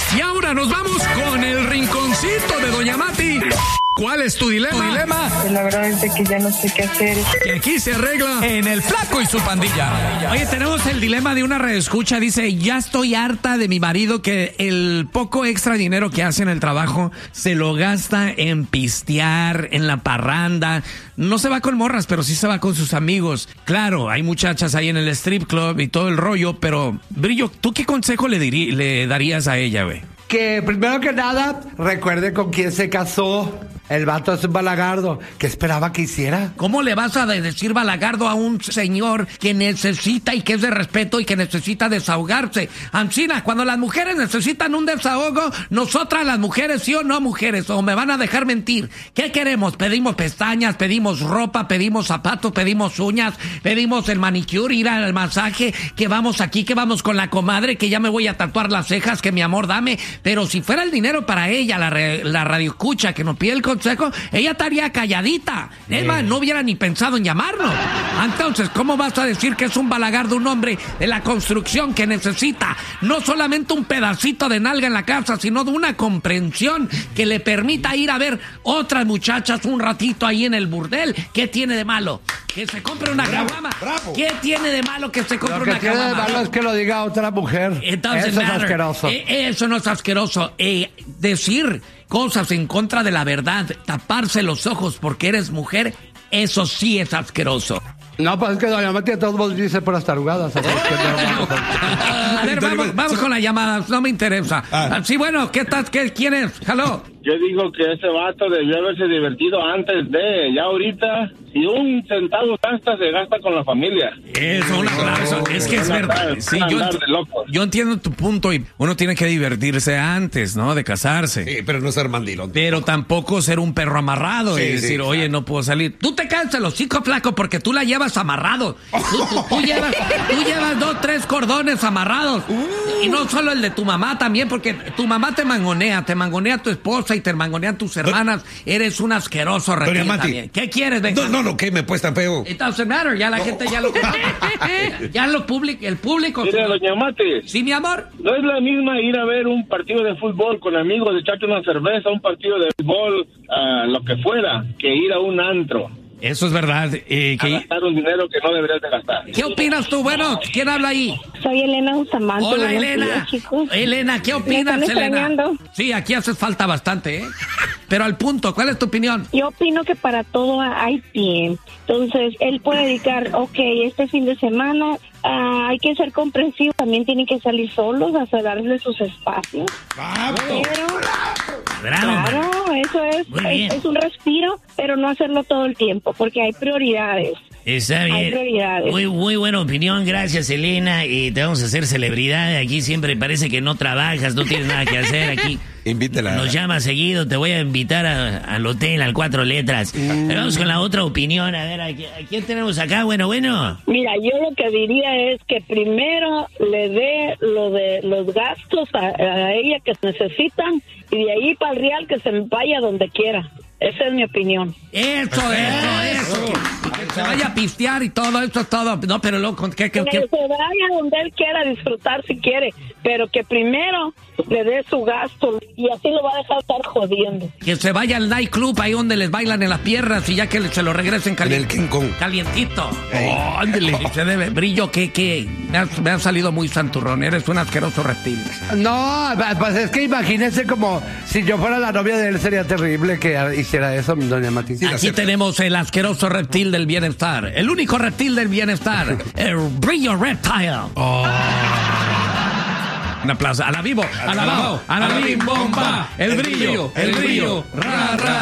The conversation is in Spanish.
Y ahora nos vamos con el rinconcito de Doña Mati. ¿Cuál es tu dilema? La verdad es que ya no sé qué hacer. Que aquí se arregla en El Flaco y su pandilla. Oye, tenemos el dilema de una radioescucha. Dice, ya estoy harta de mi marido que el poco extra dinero que hace en el trabajo se lo gasta en pistear, en la parranda. No se va con morras, pero sí se va con sus amigos. Claro, hay muchachas ahí en el strip club y todo el rollo, pero Brillo, ¿tú qué consejo le darías a ella, güey? Que primero que nada, recuerde con quién se casó. El vato es un balagardo. ¿Qué esperaba que hiciera? ¿Cómo le vas a decir balagardo a un señor que necesita y que es de respeto y que necesita desahogarse? Ancina, cuando las mujeres necesitan un desahogo, nosotras las mujeres, sí o no mujeres, o me van a dejar mentir. ¿Qué queremos? Pedimos pestañas, pedimos ropa, pedimos zapatos, pedimos uñas, pedimos el manicure, ir al masaje, que vamos aquí, que vamos con la comadre, que ya me voy a tatuar las cejas, que mi amor dame. Pero si fuera el dinero para ella, la radioescucha que nos pide el consejo, ella estaría calladita. Es más, no hubiera ni pensado en llamarnos. Entonces, ¿cómo vas a decir que es un balagardo un hombre de la construcción que necesita no solamente un pedacito de nalga en la casa, sino de una comprensión que le permita ir a ver otras muchachas un ratito ahí en el burdel? ¿Qué tiene de malo? Que se compre una caguama. ¿Qué tiene de malo que se compre una caguama? Lo que tiene de malo es que lo diga otra mujer. Entonces, eso es asqueroso. Eso no es asqueroso. Decir cosas en contra de la verdad, taparse los ojos porque eres mujer, eso sí es asqueroso. No, pues es que Doña Mati de todos modos dice por las tarugadas. A ver, vamos con las llamadas, no me interesa. Sí, bueno, ¿quién es? Hello. Yo digo que ese vato debió haberse divertido antes de, ya ahorita, si un centavo gasta, se gasta con la familia. Eso, un aplauso, es que es verdad. Sí, yo entiendo tu punto y uno tiene que divertirse antes, ¿no? De casarse. Sí, pero no ser mandilón. Pero tampoco ser un perro amarrado y decir, oye, exacto. No puedo salir. Tú te cansas el hocico, flaco, porque tú la llevas amarrado. Tú llevas 2, 3 cordones amarrados. Y no solo el de tu mamá también, porque tu mamá te mangonea tu esposa y te mangonean tus hermanas. Eres un asqueroso reptil también. ¿Qué quieres, venga? No, ¿qué me pues tan feo? It doesn't matter, ya la gente ya lo conoce. Ya el público. Mire, Doña Mati. Sí, mi amor. No es la misma ir a ver un partido de fútbol con amigos, echarte una cerveza, un partido de fútbol, lo que fuera, que ir a un antro. Eso es verdad. A gastar un dinero que no deberías de gastar. ¿Qué opinas tú? Bueno, ¿quién habla ahí? Soy Elena Bustamante. Hola, Buenos Elena. días, chicos. Elena, ¿qué opinas, ¿Me están Elena? extrañando? Sí, aquí hace falta bastante, ¿eh? Pero al punto, ¿cuál es tu opinión? Yo opino que para todo hay tiempo. Entonces, él puede dedicar, este fin de semana hay que ser comprensivo. También tienen que salir solos a darle sus espacios. Claro, eso es un respiro, pero no hacerlo todo el tiempo, porque hay prioridades. Está bien. Hay prioridades. Muy buena opinión, gracias, Elena. Y te vamos a hacer celebridad. Aquí siempre parece que no trabajas, no tienes nada que hacer aquí. Invítela. Nos llama seguido, te voy a invitar al hotel, al 4 letras. Pero vamos con la otra opinión. A ver, ¿a quién tenemos acá? Bueno. Mira, yo lo que diría es que primero le dé lo de los gastos a ella que necesitan y de ahí para el real que se vaya donde quiera. Esa es mi opinión. Eso. Que se vaya a pistear y todo, eso es todo. No, pero luego, ¿qué? Que se vaya donde él quiera disfrutar si quiere, pero que primero le dé su gasto y así lo va a dejar estar jodiendo. Que se vaya al nightclub ahí donde les bailan en las piernas y ya que se lo regresen En el King Kong. calientito. Ándele. Se debe. Brillo, que me ha salido muy santurrón. Eres un asqueroso reptil. No, pues es que imagínese como si yo fuera la novia de él, sería terrible que hiciera eso, Doña Mati. Aquí tenemos el asqueroso reptil del bienestar. El único reptil del bienestar. El Brillo Reptile. Un aplauso. A la vivo. A la bim bomba. El brillo. Ra.